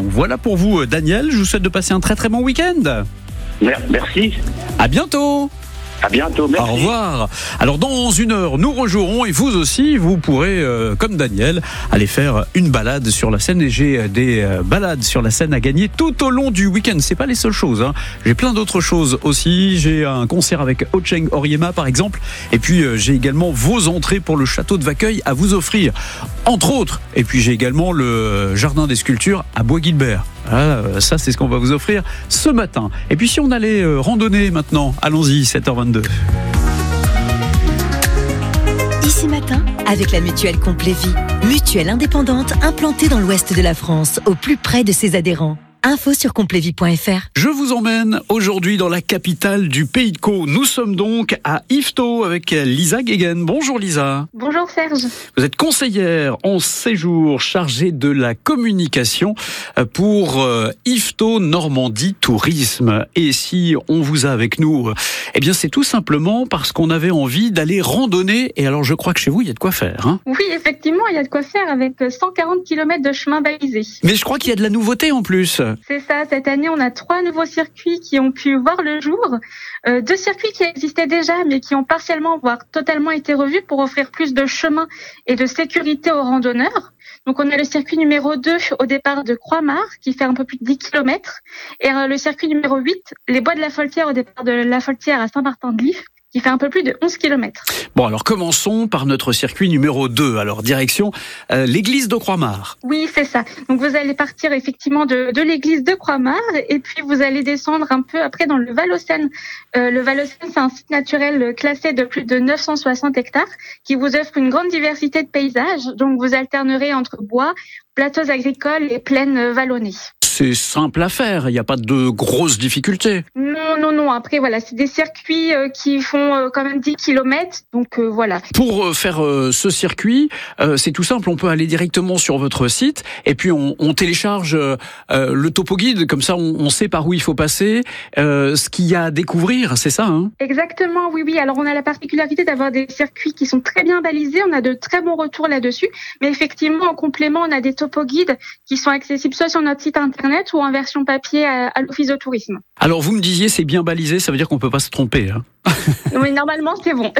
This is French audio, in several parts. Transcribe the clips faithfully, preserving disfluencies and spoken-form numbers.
émission. Voilà pour vous, Daniel. Je vous souhaite de passer un très très bon week-end. Merci. À bientôt. À bientôt, merci. Au revoir. Alors dans une heure, nous rejouerons et vous aussi, vous pourrez, euh, comme Daniel, aller faire une balade sur la Seine. Et j'ai des euh, balades sur la Seine à gagner tout au long du week-end. C'est pas les seules choses, hein. J'ai plein d'autres choses aussi. J'ai un concert avec Ocheng Oriema par exemple. Et puis euh, j'ai également vos entrées pour le château de Vacueil à vous offrir, entre autres. Et puis j'ai également le jardin des sculptures à Bois-Guilbert. Voilà, ça c'est ce qu'on va vous offrir ce matin. Et puis si on allait euh, randonner maintenant, allons-y, sept heures vingt-deux. Ici matin, avec la mutuelle Complet Vie, mutuelle indépendante implantée dans l'ouest de la France, au plus près de ses adhérents. Info sur complet vie point f r. Je vous emmène aujourd'hui dans la capitale du Pays de Caux. Nous sommes donc à Yvetot avec Lisa Guéguen. Bonjour Lisa. Bonjour Serge. Vous êtes conseillère en séjour chargée de la communication pour Yvetot Normandie Tourisme. Et si on vous a avec nous, eh bien c'est tout simplement parce qu'on avait envie d'aller randonner. Et alors je crois que chez vous, il y a de quoi faire, hein ? Oui, effectivement, il y a de quoi faire avec cent quarante kilomètres de chemin balisé. Mais je crois qu'il y a de la nouveauté en plus. C'est ça, cette année on a trois nouveaux circuits qui ont pu voir le jour, euh, deux circuits qui existaient déjà mais qui ont partiellement voire totalement été revus pour offrir plus de chemin et de sécurité aux randonneurs. Donc on a le circuit numéro deux au départ de Croix-Mare qui fait un peu plus de dix kilomètres et euh, le circuit numéro huit, les Bois de la Faultière au départ de la Faultière à Saint-Martin-de-Lif, qui fait un peu plus de onze kilomètres. Bon, alors commençons par notre circuit numéro deux. Alors, direction euh, l'église de Croix-Mare. Oui, c'est ça. Donc, vous allez partir effectivement de, de l'église de Croix-Mare et puis vous allez descendre un peu après dans le Val-aux-Seine. Euh, le Val-aux-Seine, c'est un site naturel classé de plus de neuf cent soixante hectares qui vous offre une grande diversité de paysages. Donc, vous alternerez entre bois, plateaux agricoles et plaines vallonnées. C'est simple à faire, il n'y a pas de grosses difficultés. Non, non, non. Après, voilà, c'est des circuits euh, qui font euh, quand même dix kilomètres. Donc, euh, voilà. Pour euh, faire euh, ce circuit, euh, c'est tout simple. On peut aller directement sur votre site et puis on, on télécharge euh, le topo guide. Comme ça, on, on sait par où il faut passer, euh, ce qu'il y a à découvrir. C'est ça, hein ? Exactement, oui, oui. Alors, on a la particularité d'avoir des circuits qui sont très bien balisés. On a de très bons retours là-dessus. Mais effectivement, en complément, on a des topo guides qui sont accessibles soit sur notre site internet ou en version papier à, à l'Office de tourisme. Alors vous me disiez c'est bien balisé, ça veut dire qu'on peut pas se tromper, hein. Oui, normalement c'est bon.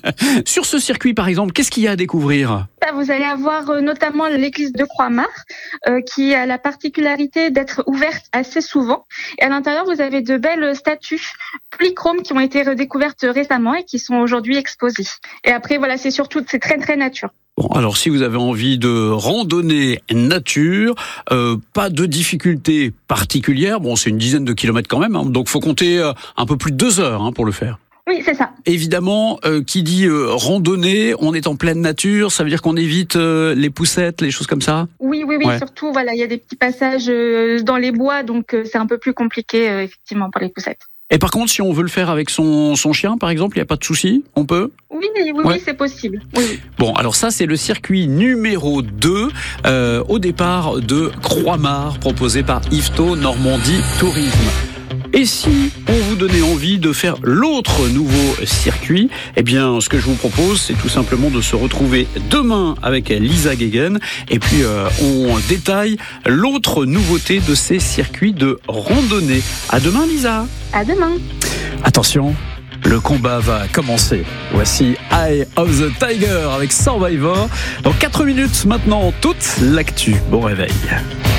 Sur ce circuit par exemple, qu'est-ce qu'il y a à découvrir ? Vous allez avoir euh, notamment l'église de Croix-Mare euh, qui a la particularité d'être ouverte assez souvent. Et à l'intérieur, vous avez de belles statues polychromes qui ont été redécouvertes récemment et qui sont aujourd'hui exposées. Et après, voilà, c'est surtout, c'est très très nature. Bon, alors si vous avez envie de randonnée nature, euh, pas de difficulté particulière. Bon, c'est une dizaine de kilomètres quand même, hein, donc faut compter euh, un peu plus de deux heures hein, pour le faire. Oui, c'est ça. Évidemment, euh, qui dit euh, randonnée, on est en pleine nature, ça veut dire qu'on évite euh, les poussettes, les choses comme ça ? Oui, oui, oui, ouais. Surtout, voilà, il y a des petits passages euh, dans les bois, donc euh, c'est un peu plus compliqué, euh, effectivement, pour les poussettes. Et par contre, si on veut le faire avec son, son chien, par exemple, il n'y a pas de souci, on peut ? Oui, oui, oui, ouais. oui c'est possible. Oui, oui. Bon, alors ça, c'est le circuit numéro deux, euh, au départ de Croix-Mare, proposé par Yvetot Normandie Tourisme. Et si on vous donnait envie de faire l'autre nouveau circuit, eh bien, ce que je vous propose, c'est tout simplement de se retrouver demain avec Lisa Guéguen. Et puis, euh, on détaille l'autre nouveauté de ces circuits de randonnée. À demain, Lisa. À demain. Attention, le combat va commencer. Voici Eye of the Tiger avec Survivor. Dans quatre minutes maintenant, toute l'actu. Bon réveil.